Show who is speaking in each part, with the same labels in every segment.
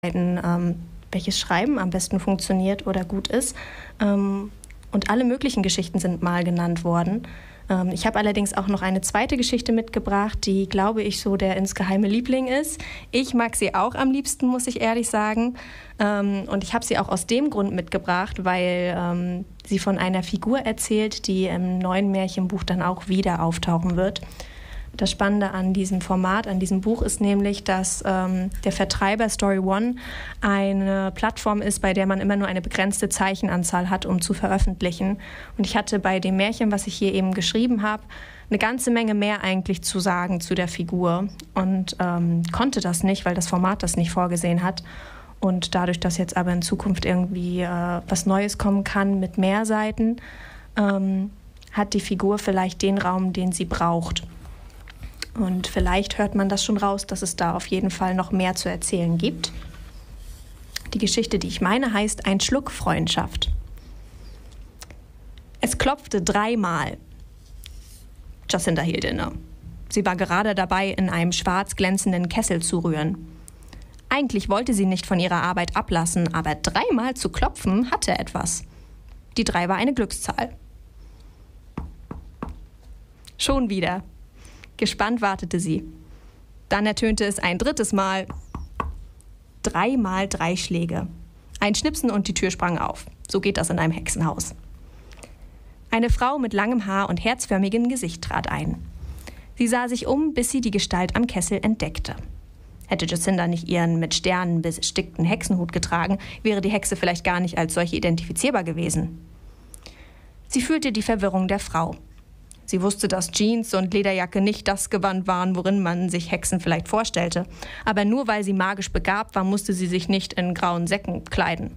Speaker 1: welches Schreiben am besten funktioniert oder gut ist. Und alle möglichen Geschichten sind mal genannt worden. Ich habe allerdings auch noch eine zweite Geschichte mitgebracht, die, glaube ich, so der insgeheime Liebling ist. Ich mag sie auch am liebsten, muss ich ehrlich sagen. Und ich habe sie auch aus dem Grund mitgebracht, weil sie von einer Figur erzählt, die im neuen Märchenbuch dann auch wieder auftauchen wird. Das Spannende an diesem Format, an diesem Buch ist nämlich, dass der Vertreiber Story One eine Plattform ist, bei der man immer nur eine begrenzte Zeichenanzahl hat, um zu veröffentlichen. Und ich hatte bei dem Märchen, was ich hier eben geschrieben habe, eine ganze Menge mehr eigentlich zu sagen zu der Figur und konnte das nicht, weil das Format das nicht vorgesehen hat. Und dadurch, dass jetzt aber in Zukunft irgendwie was Neues kommen kann mit mehr Seiten, hat die Figur vielleicht den Raum, den sie braucht. Und vielleicht hört man das schon raus, dass es da auf jeden Fall noch mehr zu erzählen gibt. Die Geschichte, die ich meine, heißt Ein Schluck Freundschaft. Es klopfte 3-mal. Jacinda hielt inne. Sie war gerade dabei, in einem schwarz glänzenden Kessel zu rühren. Eigentlich wollte sie nicht von ihrer Arbeit ablassen, aber 3-mal zu klopfen hatte etwas. Die 3 war eine Glückszahl. Schon wieder. Gespannt wartete sie. Dann ertönte es ein 3. Mal. 3-mal 3 Schläge. Ein Schnipsen und die Tür sprang auf. So geht das in einem Hexenhaus. Eine Frau mit langem Haar und herzförmigem Gesicht trat ein. Sie sah sich um, bis sie die Gestalt am Kessel entdeckte. Hätte Jacinda nicht ihren mit Sternen bestickten Hexenhut getragen, wäre die Hexe vielleicht gar nicht als solche identifizierbar gewesen. Sie fühlte die Verwirrung der Frau. Sie wusste, dass Jeans und Lederjacke nicht das Gewand waren, worin man sich Hexen vielleicht vorstellte. Aber nur weil sie magisch begabt war, musste sie sich nicht in grauen Säcken kleiden.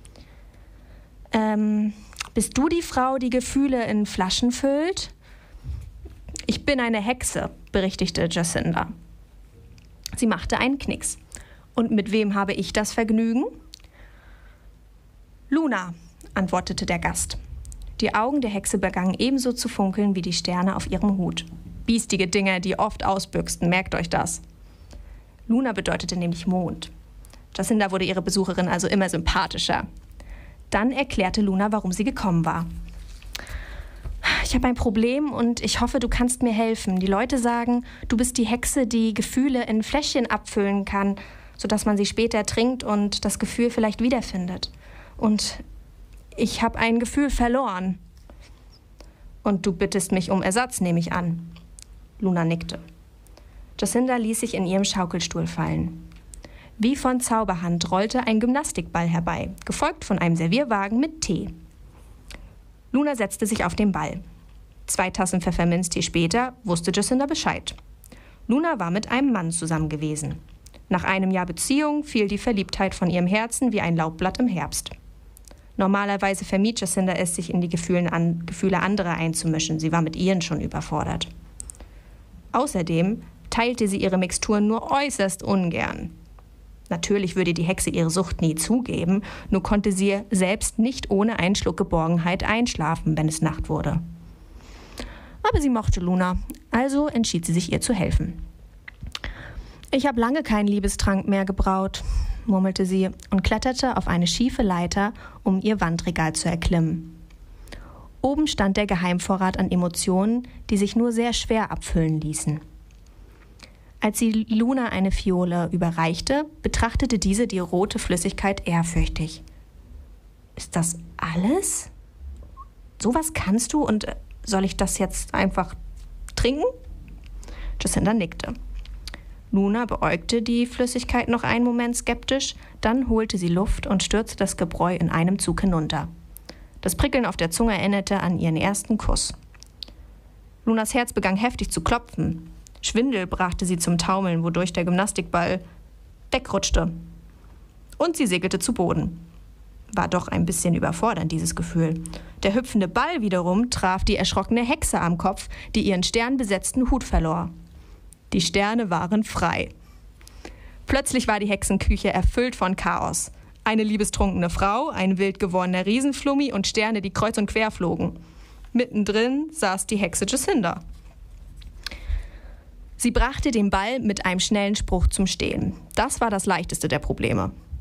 Speaker 1: Bist du die Frau, die Gefühle in Flaschen füllt? Ich bin eine Hexe, berichtigte Jacinda. Sie machte einen Knicks. Und mit wem habe ich das Vergnügen? Luna, antwortete der Gast. Die Augen der Hexe begannen ebenso zu funkeln wie die Sterne auf ihrem Hut. Biestige Dinger, die oft ausbüchsten, merkt euch das. Luna bedeutete nämlich Mond. Jacinda wurde ihre Besucherin also immer sympathischer. Dann erklärte Luna, warum sie gekommen war. Ich habe ein Problem und ich hoffe, du kannst mir helfen. Die Leute sagen, du bist die Hexe, die Gefühle in Fläschchen abfüllen kann, sodass man sie später trinkt und das Gefühl vielleicht wiederfindet. Und ich habe ein Gefühl verloren. Und du bittest mich um Ersatz, nehme ich an. Luna nickte. Jacinda ließ sich in ihrem Schaukelstuhl fallen. Wie von Zauberhand rollte ein Gymnastikball herbei, gefolgt von einem Servierwagen mit Tee. Luna setzte sich auf den Ball. 2 Tassen Pfefferminztee später wusste Jacinda Bescheid. Luna war mit einem Mann zusammen gewesen. Nach einem Jahr Beziehung fiel die Verliebtheit von ihrem Herzen wie ein Laubblatt im Herbst. Normalerweise vermied Jacinda es, sich in die Gefühle anderer einzumischen. Sie war mit ihren schon überfordert. Außerdem teilte sie ihre Mixturen nur äußerst ungern. Natürlich würde die Hexe ihre Sucht nie zugeben, nur konnte sie selbst nicht ohne einen Schluck Geborgenheit einschlafen, wenn es Nacht wurde. Aber sie mochte Luna, also entschied sie sich, ihr zu helfen. Ich habe lange keinen Liebestrank mehr gebraut, murmelte sie und kletterte auf eine schiefe Leiter, um ihr Wandregal zu erklimmen. Oben stand der Geheimvorrat an Emotionen, die sich nur sehr schwer abfüllen ließen. Als sie Luna eine Fiole überreichte, betrachtete diese die rote Flüssigkeit ehrfürchtig. Ist das alles? Sowas kannst du und soll ich das jetzt einfach trinken? Jacinda nickte. Luna beäugte die Flüssigkeit noch einen Moment skeptisch, dann holte sie Luft und stürzte das Gebräu in einem Zug hinunter. Das Prickeln auf der Zunge erinnerte an ihren ersten Kuss. Lunas Herz begann heftig zu klopfen. Schwindel brachte sie zum Taumeln, wodurch der Gymnastikball wegrutschte. Und sie segelte zu Boden. War doch ein bisschen überfordernd, dieses Gefühl. Der hüpfende Ball wiederum traf die erschrockene Hexe am Kopf, die ihren sternbesetzten Hut verlor. Die Sterne waren frei. Plötzlich war die Hexenküche erfüllt von Chaos. Eine liebestrunkene Frau, ein wild gewordener Riesenflummi und Sterne, die kreuz und quer flogen. Mittendrin saß die Hexe Jacinda. Sie brachte den Ball mit einem schnellen Spruch zum Stehen. Das war das leichteste der Probleme.